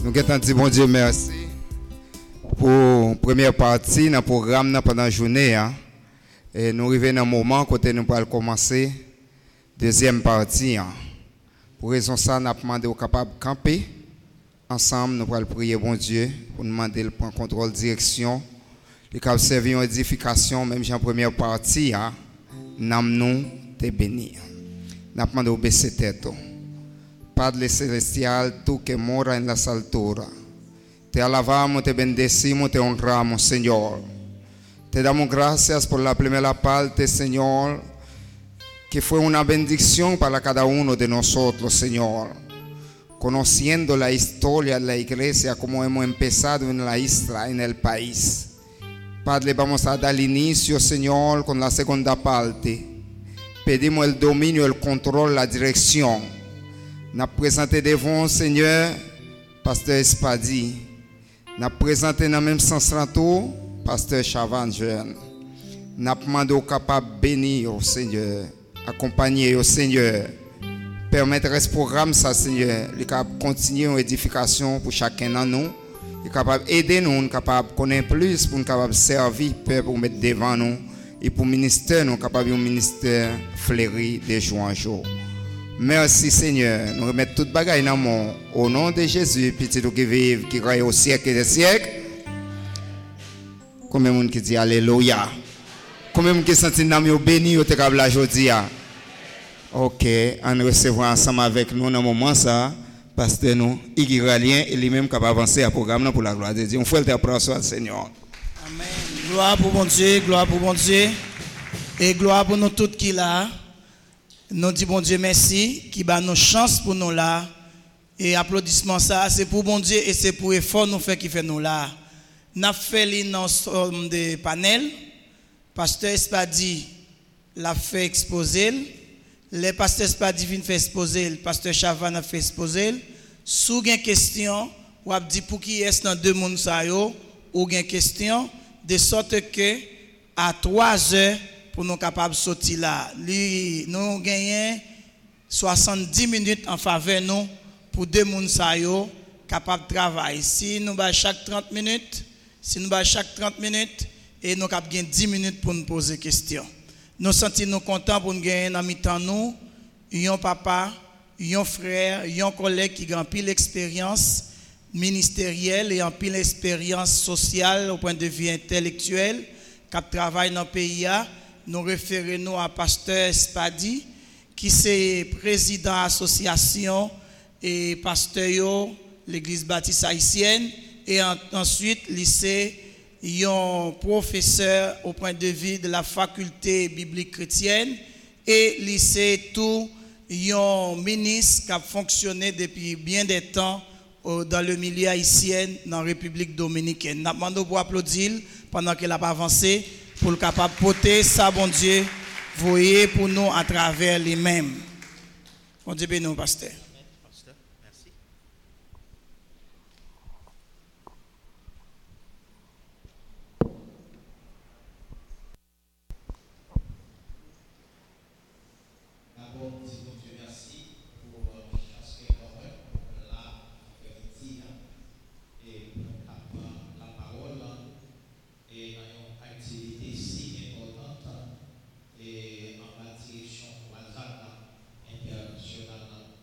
Nous avons dit bon Dieu merci pour la première partie dans le programme pendant la journée. Et nous arrivons dans un moment où nous allons commencer la deuxième partie. Pour raison ça, nous avons demandé aux capables de camper. Ensemble, nous allons prier bon Dieu pour nous demander le point contrôle direction. Les capables servir une édification, même dans la première partie. Nous te bénis. Nous demandé au baisser tête. Padre celestial, tú que mora en las alturas, te alabamos, te bendecimos, te honramos, Señor. Te damos gracias por la primera parte, Señor, que fue una bendición para cada uno de nosotros, Señor. Conociendo la historia de la iglesia, como hemos empezado en la isla, en el país. Padre, vamos a dar inicio, Señor, con la segunda parte. Pedimos el dominio, el control, la dirección. Nous présentons devant Seigneur, Pasteur Espadi. Nous présentons dans le même sens retour, Pasteur Chavan Jeune. Nous demandons aux capables de bénir, Seigneur, accompagner au Seigneur, permettre ce programme, ça, Seigneur, les capables de continuer une édification pour chacun de nous, les capables d'aider nous, les capables de connaître plus, pour nous capables de servir, pour mettre devant nous, et pour ministère, nous capables de ministère fleuri de jour en jour. Merci Seigneur, nous remettons toute bagaille dans mon au nom de Jésus, petit qui vive, qui règne au siècle des siècles. Combien de monde qui dit Alléluia? Combien de monde qui sentit dans nous béni au table aujourd'hui? OK, on recevra ensemble avec nous dans le moment ça, pasteur nous, Igiralien, et lui-même capable d'avancer à programme pour la gloire de Dieu. On fait le applaudissement au Seigneur. Amen. Gloire pour mon Dieu, gloire pour mon Dieu, et gloire pour nous tous qui là. Nous disons bon Dieu merci qui bat nos chances pour nous là et applaudissements ça c'est pour bon Dieu et c'est pour effort nous fait qui fait nous là. N'a fait les dans de panel pasteur Espadi l'a fait exposer les pasteurs Espadi vient faire exposer le pasteur Chavan a fait exposer sous gain question ou a dit pour qui est dans deux monde ça yo ou gain question de sorte que à 3 heures pour nous capables de sortir là. Nous gagnons 70 minutes en faveur nous pour deux personnes capables de travailler. Si nous avons chaque 30 minutes, et nous avons 10 minutes pour nous poser des questions. Nous sentons contents pour nous gagner dans mi-temps nous, un papa, un frère, un collègue qui a une pile d'expérience ministérielle et une pile d'expérience sociale au point de vue intellectuel, qui travaille dans le pays. Nous référons à Pasteur Espadi, qui est président de l'association et pasteur l'Église baptiste haïtienne. Et ensuite, lycée, un professeur au point de vue de la faculté biblique chrétienne. Et lycée, tout, un ministre qui a fonctionné depuis bien des temps dans le milieu haïtien dans la République dominicaine. Nous demandons pour applaudir pendant qu'elle a avancé. Pour le capable de porter ça, bon Dieu, voyez pour nous à travers les mêmes. Bon Dieu bénisse nous, pasteur. Pasteur, merci. D'abord, nous disons Dieu merci pour la chance que nous avons là, et pour la parole et dans une activité si importante et en la direction croisade internationale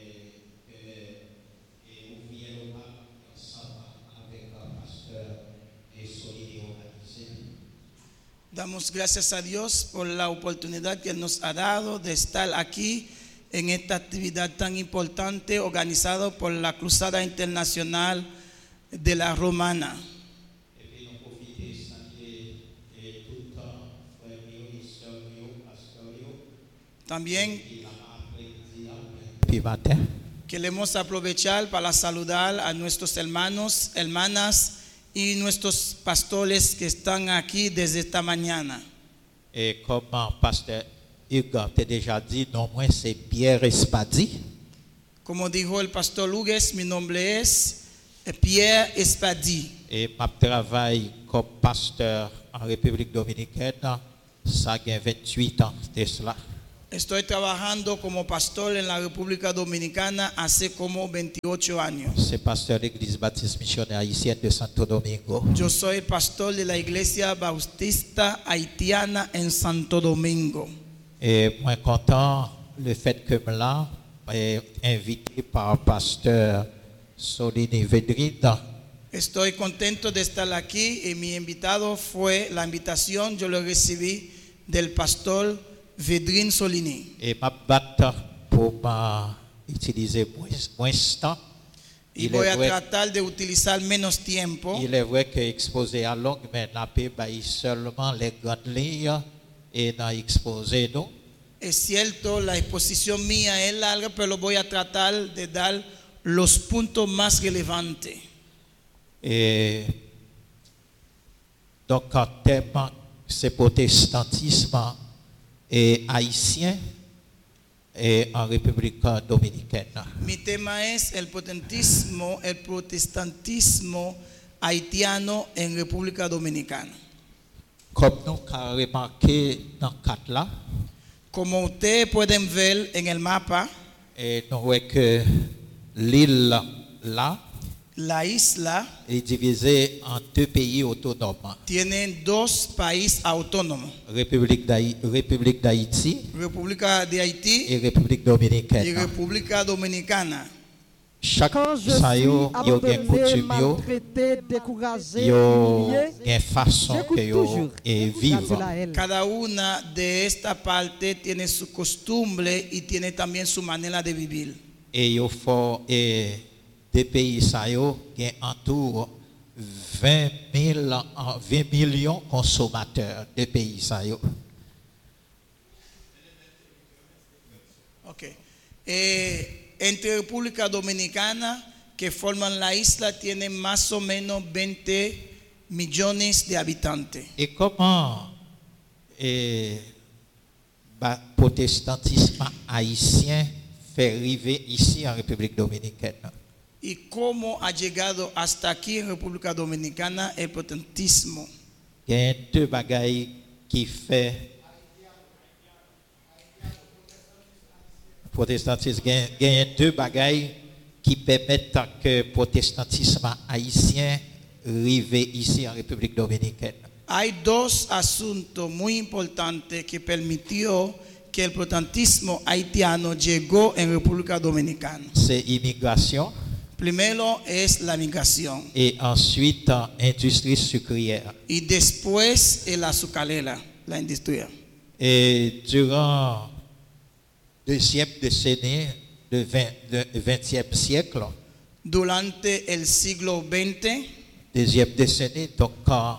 et ouvrir le pas ensemble avec le pasteur et Solidio Matisé. Damos gracias a Dios por la oportunidad que nos ha dado de estar aquí en esta actividad tan importante organizada por la Cruzada Internacional de la Romana. Et puis nous profiter de saluer tout le temps frère ministre pasteur También qui l'a appris puis matin. queremos aprovechar para saludar a nuestros hermanos, hermanas y nuestros pastores que están aquí desde esta mañana. Et comme pasteur Hugues t'a déjà dit, non moi c'est Pierre Espadi. Como dijo el pastor Lugues, mi nombre es Pierre Espadi. Et je travaille comme pasteur en République dominicaine, ça a 28 ans de cela. Estoy trabajando como pastor en la República Dominicana hace como 28 años. C'est pasteur de l'église baptiste missionnaire haïtienne de Santo Domingo. Yo soy pastor de la Iglesia Bautista Haitiana en Santo Domingo. Et moi content le fait que me là invité par pasteur Solini Vedrine. Estoy contento de estar aquí y mi invitado fue la invitación, yo lo recibí del pastor Vedrine Solini. Et ma batte pour utiliser moins de temps. Y voy a tratar de utilizar menos tiempo. Il est vrai que exposé à longue, mais n'a pas seulement les grandes lignes et n'a exposé nous. Es cierto, la exposición mía es larga, pero voy a tratar de dar los puntos más relevantes. Et donc, en thème, c'est protestantisme et haïtien et en République dominicaine. Mi tema es el protestantismo haitiano en República Dominicana. Comme nous avons remarqué dans le cadre là, Como ustedes pueden ver en el mapa, et nous voyons que l'île là la isla est divisée en deux pays autonomes. tiene dos países autónomos, République d'Haïti República de Haití et République y dominicaine. República Dominicana. Chaque Quand je ça suis yo gen abandonné, coutume yo, maltraité, découragé, yo humilié, gen façon j'écoute que yo toujours et la vivre. Laël. Cada una de esta parte tiene su costumbre y tiene también su manera de vivir. Et yo faut et des pays ça yo gen entour 20 millions consommateurs de pays ça yo. Okay. Entre República Dominicana, que forman la isla, tienen más o menos 20 millones de habitantes. Et comment protestantisme haïtien fait arriver ici en République dominicaine? ¿Y cómo ha llegado hasta aquí en República Dominicana el protestantismo? Il y a deux bagailles qui fait protestantisme. Il y a deux bagailles qui permettent que le protestantisme haïtien arrive ici en République dominicaine. Hay dos asuntos muy importantes que permitió que el protestantismo haitiano llegó en República Dominicana. C'est immigration Primero es la migración et ensuite industrie sucrière. y después es la azucarera, la industria. Et durant deuxième décennie du 20e siècle, Durante el siglo XX, deuxième décennie, donc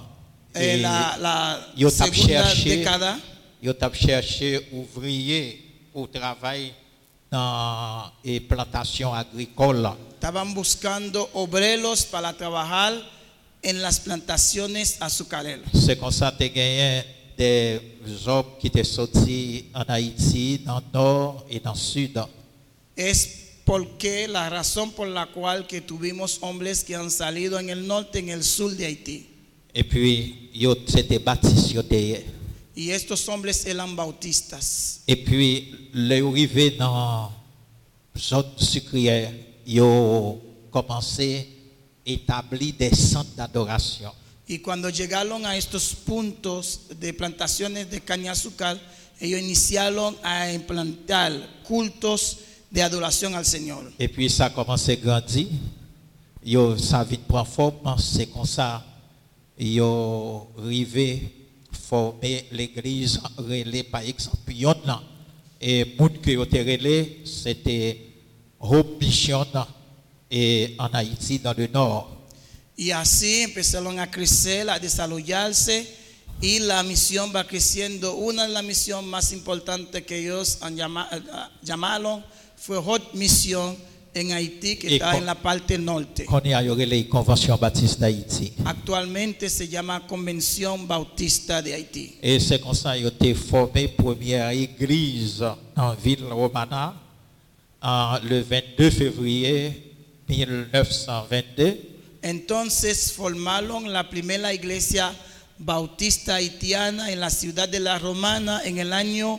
la yo tap segunda cherché, década, yo tap cherché ouvrier pour travailler dans les plantations agricoles. estaban buscando obreros para trabajar en las plantaciones azucareras. C'est comme ça que gagné des hommes qui étaient sortis en Haïti, dans le nord et dans le sud. Es porque la razón por la cual que tuvimos hombres que han salido en el norte, en el sur de Haití. Et puis, yo c'était baptisé. Y estos hombres eran bautistas. Et puis, les arrivés dans la zone sucrière, ils ont commencé à établir des centres d'adoration. Y cuando llegaron a estos puntos de plantaciones de caña de azúcar, ellos iniciaron a implantar cultos de adoración al Señor. Et puis, ça a commencé à grandir. Ça vient prendre forme. C'est comme ça ils ont arrivé former l'église relais par exemple Yonna et monde que ont relais c'était Hope Mission et en Haïti dans le nord. Y así empezaron a crecer, a desarrollarse y la misión va creciendo. Una de las misiones más importantes que ellos han llamaron fue Hot Mission en Haití, que está en la parte norte. On y a la Convention Baptiste d'Haïti. Actualmente se llama Convención Bautista de Haití. Et c'est comme ça qu'ils ont été formé première église en ville romana le 22 février 1922. Entonces formaron la primera iglesia bautista haitiana en la ciudad de La Romana en el año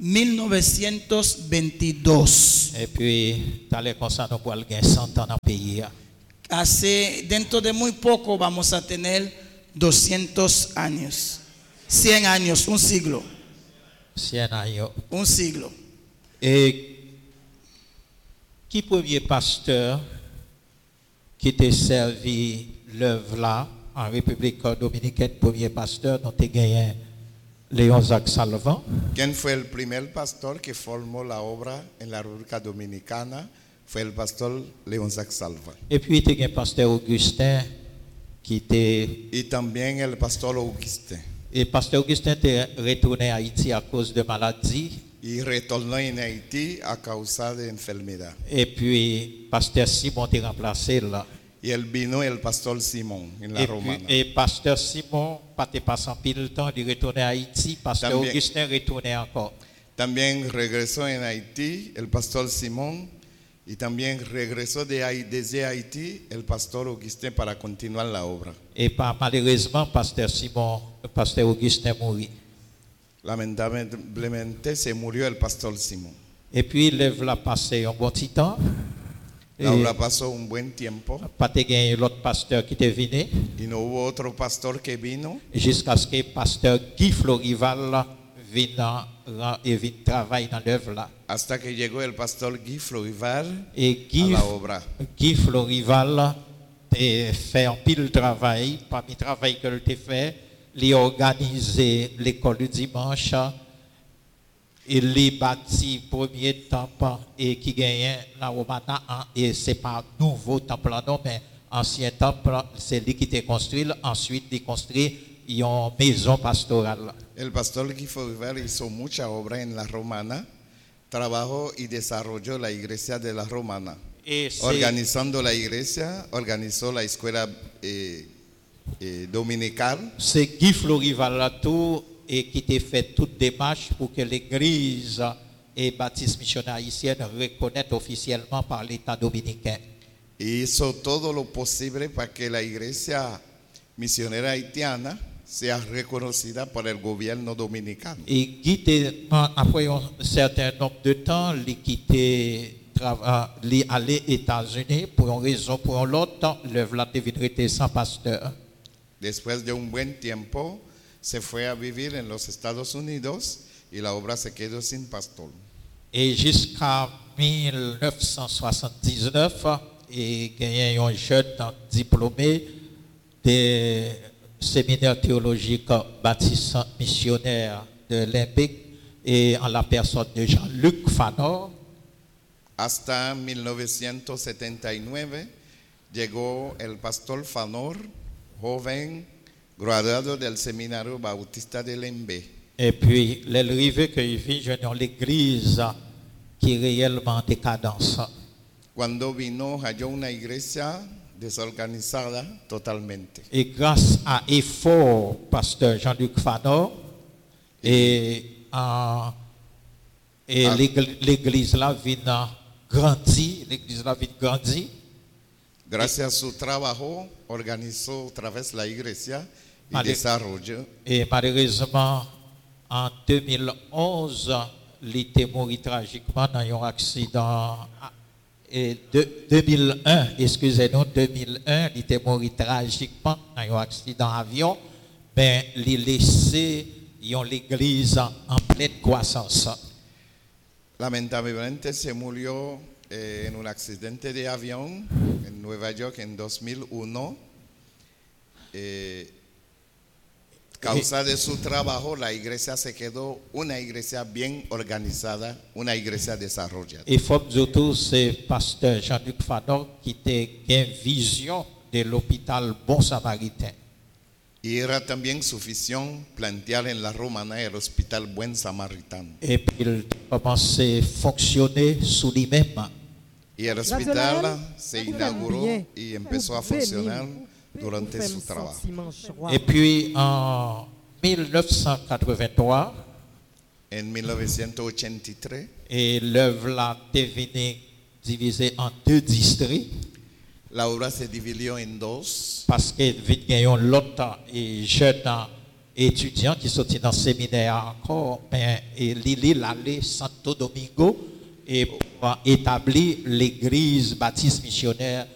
1922. Et puis, dans les constats, nous pourrons gagner 100 ans dans le pays. Hace dentro de muy poco vamos a tener 200 años. 100 años, un siglo. 100 ans. Un siglo. Et qui premier pasteur qui t'a servi l'œuvre là en République Dominicaine, premier pasteur, dont tu gagné Léon Jacques Salvant? ¿Quién fue el primer pastor que formó la obra en la República Dominicana? Fue el pastor León Jacques Salva. Et puis tu gagné pasteur Augustin qui était. Y también el pastor Auguste. Et pasteur Augustin était retourné à Haïti à cause de maladie. Y retornó en Haití a causa de enfermedad. Et puis pasteur Simon t'a remplacé là. Y él vino el pastor Simón en la Romana. Et pasteur Simon, pas te passant pile temps de retourner à Haïti, pasteur También. Augustin retourné encore. También regresó en Haití el pastor Simón y también regresó desde Haití el pastor Auguste para continuar la obra. Et malheureusement, pasteur Simon, pasteur Augustin mourit. Lamentablemente se murió el pastor Simón. Et puis, l'œuvre l'a passé un bon petit temps. La obra pasó un buen tiempo Pas te gagné l'autre pasteur qui était venu, y no hubo otro pastor que vino jusqu'à ce que pasteur Guy Florival vienne et vienne travailler dans l'œuvre là. hasta que llegó el pastor Guy Florival Et a la obra. Guy Florival a fait un pile travail, parmi le travail que tu fait, il a organisé l'école du dimanche, il a bâti le premier temple et qui gagnait la Romana, et ce n'est pas nouveau temple, non, mais ancien temple, c'est lui qui a construit, ensuite il a construit une maison pastorale. El pastor Guy Florival hizo mucha obra en la Romana, trabajó y desarrolló la iglesia de la Romana. Et Organizando la iglesia, organizó la escuela dominical. c'est Guy Florival là tout et qui t'a fait toute démarche pour que l'église et baptiste missionnaire haïtienne reconnaissent officiellement par l'État dominicain. Y hizo todo lo posible para que la iglesia misionera haitiana sea reconocida por el gobierno dominicano. Et Guy, après un certain nombre de temps, il a quitté aller aux États-Unis pour une raison, pour l'autre, l'œuvre là devait sans pasteur. Después de un buen tiempo, se fue a vivir en los Estados Unidos y la obra se quedó sin pastor. Et jusqu'à 1979, il y a eu un jeune diplômé des séminaires théologiques baptiste missionnaire de Limbic et en la personne de Jean-Luc Fanor. Hasta 1979 llegó el pastor Fanor, joven graduado del Seminario Bautista de Lembe. Et puis, l'arrivée qu'il vit dans l'église qui est réellement en décadence. Cuando vino, halló una iglesia desorganizada totalmente. Et grâce à l'effort pasteur Jean-Luc Fanor, l'église là vient grandir, l'église là vient grandir. Gracias a su trabajo, organizó otra vez la iglesia y desarrolló. Et malheureusement, en 2011, il était mort tragiquement dans un accident. Et 2001, excusez-nous, 2001, il était mort tragiquement dans un accident d'avion, mais il a laissé l'église en pleine croissance. Lamentablemente se murió en un accidente de avión en Nueva York en 2001. Causa de su trabajo, la iglesia se quedó una iglesia bien organizada, una iglesia desarrollada. Et il faut dire tout, c'est pasteur Jean-Luc Fanor qui a une vision de l'hôpital Bon Samaritain. Y era también su visión plantear en la Romana el hospital Buen Samaritano. Et puis il a commencé à fonctionner sous lui-même. Y el hospital se inauguró y empezó a funcionar durante su trabajo. Et puis en 1983, En 1983, et l'œuvre là devenue divisée en deux districts la obra se dividió en dos parce que vite gagnons l'autre et jeune étudiant qui sorti dans le séminaire encore, ben, et Lili l'aller Santo Domingo et pour établir l'église baptiste missionnaire